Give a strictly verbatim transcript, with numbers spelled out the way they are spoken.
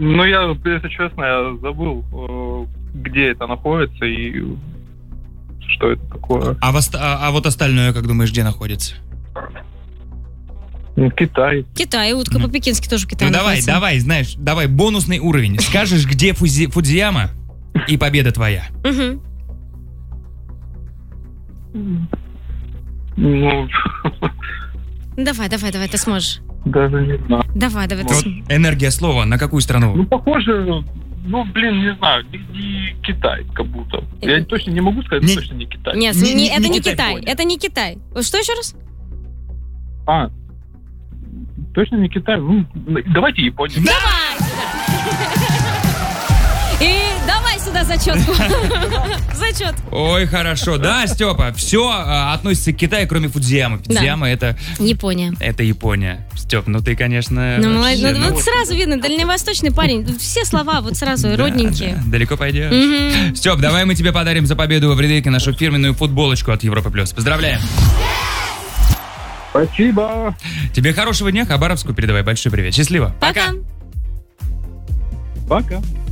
Ну, я, если честно, я забыл, где это находится и что это такое. А, вос- а, а вот остальное, как думаешь, где находится? Китай. Китай, утка по-пекински тоже в Китае Ну давай, находится. давай, знаешь, давай, бонусный уровень. Скажешь, где Фузи- Фудзияма, и победа твоя. Мгм. Ну, Давай, давай, давай, ты сможешь. даже не знаю. Давай, давай, ты Вот см- энергия слова, на какую страну? Ну, похоже, ну, блин, не знаю, не, не Китай, как будто. Я точно не могу сказать, Не- точно не Китай. Нет, Не- не- не- это не не Китай, Китай, понял. это не Китай. Что еще раз? А, точно не Китай. Ну, давайте Япония. Давай сюда. И давай сюда зачетку. Зачет. Ой, хорошо. Да, Степа, все относится к Китаю, кроме Фудзиямы. Фудзияма это, Япония. это Япония. Степ, ну ты, конечно... Ну, вообще, молодец. ну, Вот сразу видно, дальневосточный парень. Тут все слова вот сразу да, родненькие. да, далеко пойдешь. Мгм. Степ, давай мы тебе подарим за победу в Эвридейке нашу фирменную футболочку от Европы Плюс. Поздравляем. Спасибо. Тебе хорошего дня, Хабаровску передавай большой привет. Счастливо. Пока. Пока.